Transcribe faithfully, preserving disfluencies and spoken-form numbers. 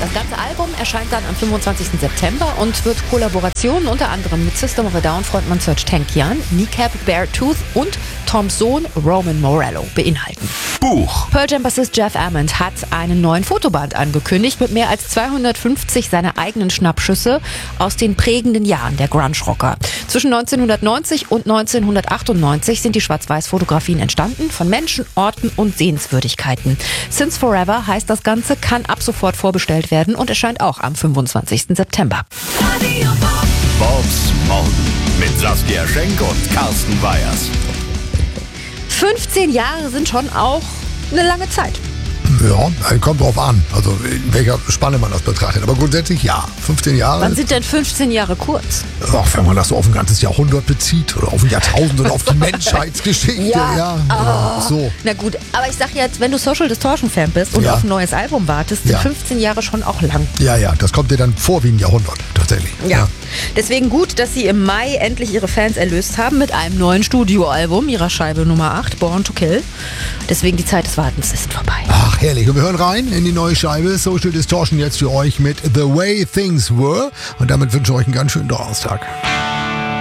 Das ganze Album erscheint dann am fünfundzwanzigsten September und wird Kollaborationen unter anderem mit System of a Down Frontmann Serj Tankian, Kneecap, Beartooth und Toms Sohn Roman Morello beinhalten. Buch. Pearl Jam Bassist Jeff Ament hat einen neuen Fotoband angekündigt mit mehr als zweihundertfünfzig seiner eigenen Schnappschüsse aus den prägenden Jahren der Grunge-Rocker. Zwischen neunzehnhundertneunzig und neunzehnhundertachtundneunzig sind die Schwarz-Weiß-Fotografien entstanden von Menschen, Orten und Sehenswürdigkeiten. Since Forever heißt das Ganze, kann ab sofort vorbestellt werden und erscheint auch am fünfundzwanzigsten September. Bobs Morgen mit Saskia Schenk und Carsten Weyers. fünfzehn Jahre sind schon auch eine lange Zeit. Ja, kommt drauf an, also in welcher Spanne man das betrachtet. Aber grundsätzlich ja, fünfzehn Jahre. Wann sind denn fünfzehn Jahre kurz? Ach, wenn man das so auf ein ganzes Jahrhundert bezieht oder auf ein Jahrtausend oder auf die Menschheitsgeschichte. Ja, ja oh. so. Na gut, aber ich sag jetzt, wenn du Social Distortion Fan bist und Ja. auf ein neues Album wartest, sind Ja. fünfzehn Jahre schon auch lang. Ja, ja, das kommt dir dann vor wie ein Jahrhundert, tatsächlich. Ja. Deswegen gut, dass sie im Mai endlich ihre Fans erlöst haben mit einem neuen Studioalbum, ihrer Scheibe Nummer acht, Born to Kill. Deswegen die Zeit des Wartens ist vorbei. Ach, herrlich. Und wir hören rein in die neue Scheibe Social Distortion jetzt für euch mit The Way Things Were. Und damit wünsche ich euch einen ganz schönen Donnerstag.